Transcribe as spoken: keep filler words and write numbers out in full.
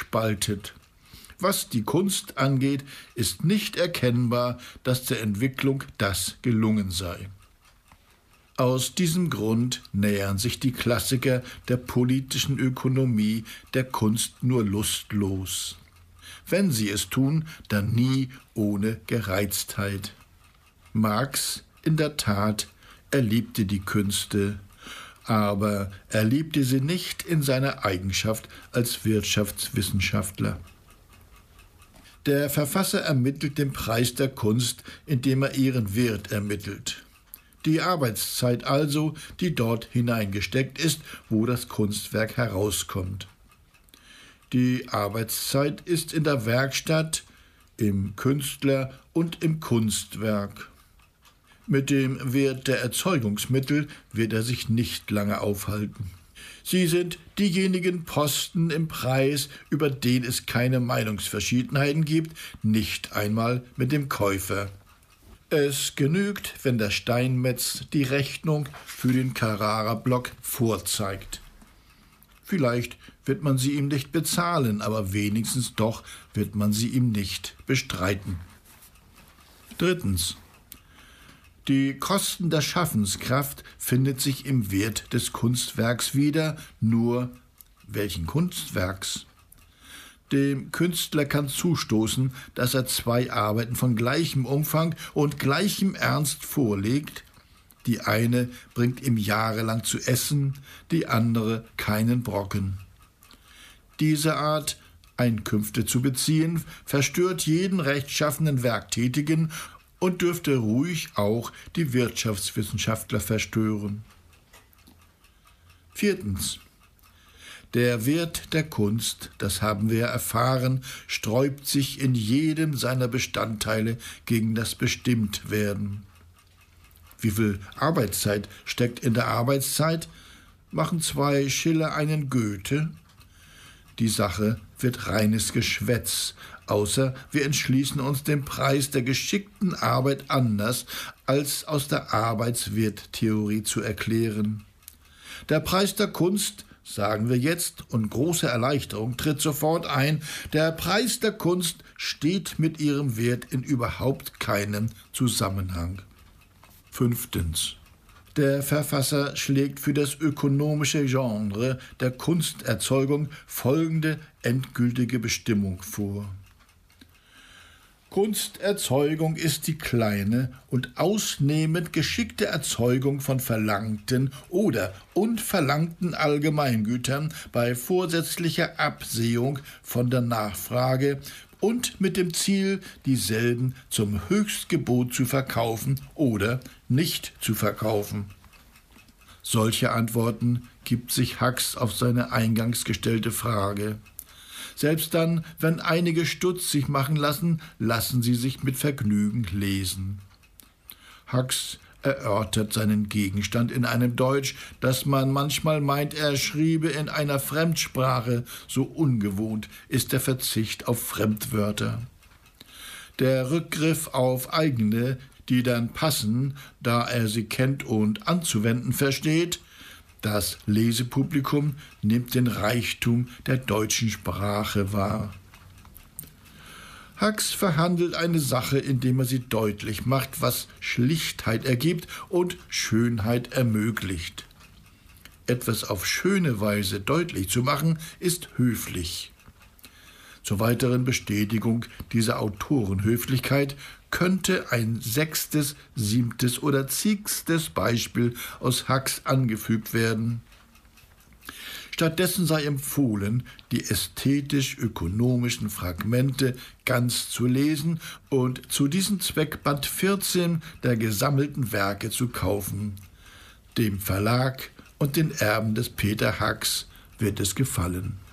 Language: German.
gespaltet. Was die Kunst angeht, ist nicht erkennbar, dass der Entwicklung das gelungen sei. Aus diesem Grund nähern sich die Klassiker der politischen Ökonomie der Kunst nur lustlos. Wenn sie es tun, dann nie ohne Gereiztheit. Marx, in der Tat, er liebte die Künste, aber er liebte sie nicht in seiner Eigenschaft als Wirtschaftswissenschaftler. Der Verfasser ermittelt den Preis der Kunst, indem er ihren Wert ermittelt. Die Arbeitszeit also, die dort hineingesteckt ist, wo das Kunstwerk herauskommt. Die Arbeitszeit ist in der Werkstatt, im Künstler und im Kunstwerk. Mit dem Wert der Erzeugungsmittel wird er sich nicht lange aufhalten. Sie sind diejenigen Posten im Preis, über den es keine Meinungsverschiedenheiten gibt, nicht einmal mit dem Käufer. Es genügt, wenn der Steinmetz die Rechnung für den Carrara-Block vorzeigt. Vielleicht wird man sie ihm nicht bezahlen, aber wenigstens doch wird man sie ihm nicht bestreiten. Drittens. Die Kosten der Schaffenskraft findet sich im Wert des Kunstwerks wieder, nur welchen Kunstwerks? Dem Künstler kann zustoßen, dass er zwei Arbeiten von gleichem Umfang und gleichem Ernst vorlegt. Die eine bringt ihm jahrelang zu essen, die andere keinen Brocken. Diese Art, Einkünfte zu beziehen, verstört jeden rechtschaffenen Werktätigen und dürfte ruhig auch die Wirtschaftswissenschaftler verstören. Viertens. Der Wert der Kunst, das haben wir erfahren, sträubt sich in jedem seiner Bestandteile gegen das Bestimmtwerden. Wie viel Arbeitszeit steckt in der Arbeitszeit? Machen zwei Schiller einen Goethe? Die Sache wird reines Geschwätz, außer wir entschließen uns den Preis der geschickten Arbeit anders als aus der Arbeitswerttheorie zu erklären. Der Preis der Kunst, sagen wir jetzt, und große Erleichterung tritt sofort ein, der Preis der Kunst steht mit ihrem Wert in überhaupt keinem Zusammenhang. Fünftens. Der Verfasser schlägt für das ökonomische Genre der Kunsterzeugung folgende endgültige Bestimmung vor. Kunsterzeugung ist die kleine und ausnehmend geschickte Erzeugung von verlangten oder unverlangten Allgemeingütern bei vorsätzlicher Absehung von der Nachfrage und mit dem Ziel, dieselben zum Höchstgebot zu verkaufen oder nicht zu verkaufen. Solche Antworten gibt sich Hux auf seine eingangs gestellte Frage. Selbst dann, wenn einige Stutz sich machen lassen, lassen sie sich mit Vergnügen lesen. Hux erörtert seinen Gegenstand in einem Deutsch, das man manchmal meint, er schriebe in einer Fremdsprache, so ungewohnt ist der Verzicht auf Fremdwörter. Der Rückgriff auf eigene, die dann passen, da er sie kennt und anzuwenden versteht. Das Lesepublikum nimmt den Reichtum der deutschen Sprache wahr. Hux verhandelt eine Sache, indem er sie deutlich macht, was Schlichtheit ergibt und Schönheit ermöglicht. Etwas auf schöne Weise deutlich zu machen, ist höflich. Zur weiteren Bestätigung dieser Autorenhöflichkeit könnte ein sechstes, siebtes oder ziegstes Beispiel aus Hux angefügt werden. Stattdessen sei empfohlen, die ästhetisch-ökonomischen Fragmente ganz zu lesen und zu diesem Zweck Band vierzehn der gesammelten Werke zu kaufen. Dem Verlag und den Erben des Peter Hux wird es gefallen.